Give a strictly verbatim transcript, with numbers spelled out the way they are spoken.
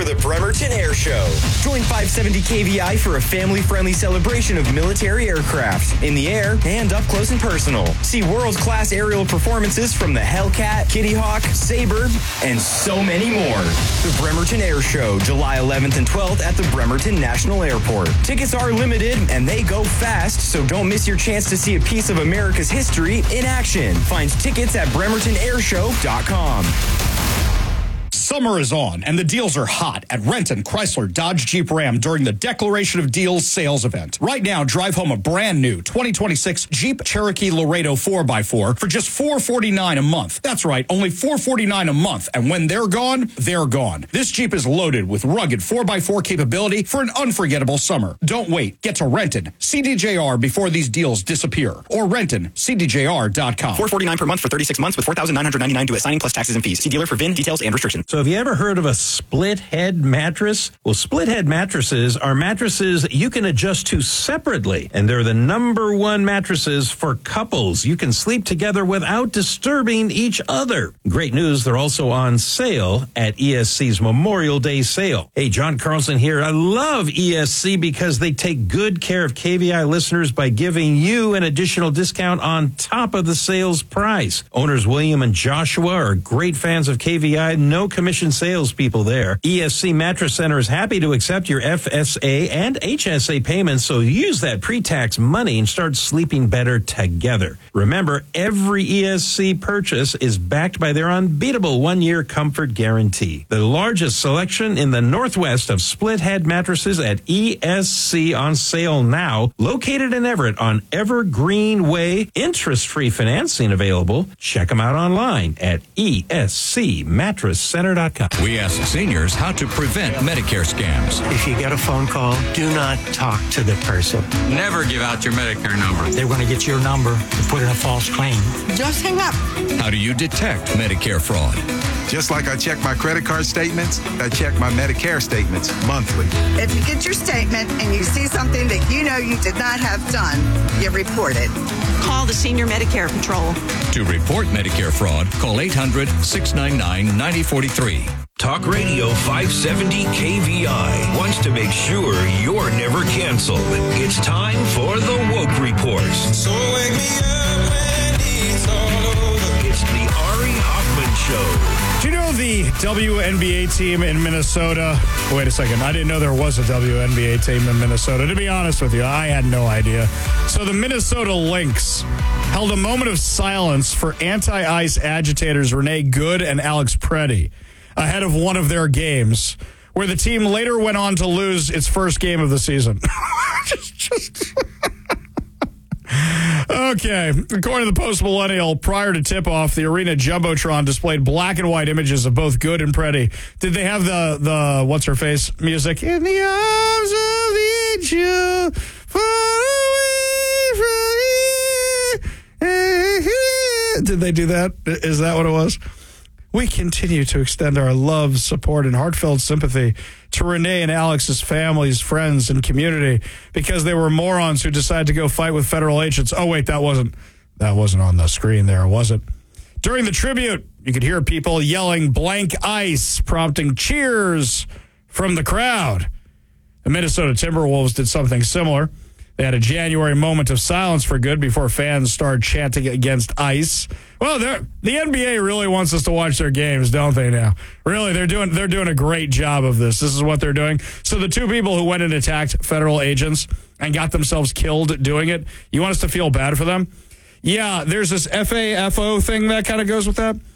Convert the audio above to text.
for the Bremerton Air Show. Join five seventy K V I for a family-friendly celebration of military aircraft in the air and up close and personal. See world-class aerial performances from the Hellcat, Kitty Hawk, Sabre, and so many more. The Bremerton Air Show, July eleventh and twelfth at the Bremerton National Airport. Tickets are limited and they go fast, so don't miss your chance to see a piece of America's history in action. Find tickets at bremerton air show dot com. Summer is on, and the deals are hot at Renton, Chrysler, Dodge, Jeep, Ram during the Declaration of Deals sales event. Right now, drive home a brand new twenty twenty-six Jeep Cherokee Laredo four by four for just four hundred forty-nine dollars a month. That's right, only four hundred forty-nine dollars a month, and when they're gone, they're gone. This Jeep is loaded with rugged four by four capability for an unforgettable summer. Don't wait. Get to Renton, C D J R before these deals disappear, or renton c d j r dot com. four hundred forty-nine dollars per month for thirty-six months with four thousand nine hundred ninety-nine dollars due at signing plus taxes and fees. See dealer for V I N details and restrictions. So have you ever heard of a split head mattress? Well, split head mattresses are mattresses you can adjust to separately, and they're the number one mattresses for couples. You can sleep together without disturbing each other. Great news, they're also on sale at E S C's Memorial Day sale. Hey, John Carlson here. I love E S C because they take good care of K V I listeners by giving you an additional discount on top of the sales price. Owners William and Joshua are great fans of K V I. No commission salespeople there. E S C Mattress Center is happy to accept your F S A and H S A payments, so use that pre-tax money and start sleeping better together. Remember, every E S C purchase is backed by their unbeatable one-year comfort guarantee. The largest selection in the Northwest of split-head mattresses at E S C on sale now. Located in Everett on Evergreen Way. Interest-free financing available. Check them out online at E S C mattress center dot com. We ask seniors how to prevent Medicare scams. If you get a phone call, do not talk to the person. Never give out your Medicare number. They're going to get your number and put in a false claim. Just hang up. How do you detect Medicare fraud? Just like I check my credit card statements, I check my Medicare statements monthly. If you get your statement and you see something that you know you did not have done, you report it. Call the Senior Medicare Patrol. To report Medicare fraud, call eight hundred, six nine nine, nine oh four three. Talk Radio five seventy K V I wants to make sure you're never canceled. It's time for the Woke Report. So wake me up when it's all over. It's the Ari Hoffman Show. Do you know the W N B A team in Minnesota? Wait a second. I didn't know there was a W N B A team in Minnesota. To be honest with you, I had no idea. So the Minnesota Lynx held a moment of silence for anti-ICE agitators Renee Good and Alex Preddy ahead of one of their games, where the team later went on to lose its first game of the season. just, just Okay. According to the Post Millennial, prior to tip-off, the arena Jumbotron displayed black and white images of both Good and Preddy. Did they have the, the what's-her-face music? In the arms of the angel, far away from here. Did they do that? Is that what it was? We continue to extend our love, support, and heartfelt sympathy to Renee and Alex's families, friends, and community because they were morons who decided to go fight with federal agents. Oh, wait, that wasn't that wasn't on the screen there, was it? During the tribute, you could hear people yelling blank ice, prompting cheers from the crowd. The Minnesota Timberwolves did something similar. They had a January moment of silence for Good before fans started chanting against ICE. Well, the N B A really wants us to watch their games, don't they now? Really, they're doing they're doing a great job of this. This is what they're doing. So the two people who went and attacked federal agents and got themselves killed doing it, you want us to feel bad for them? Yeah, there's this F A F O thing that kind of goes with that.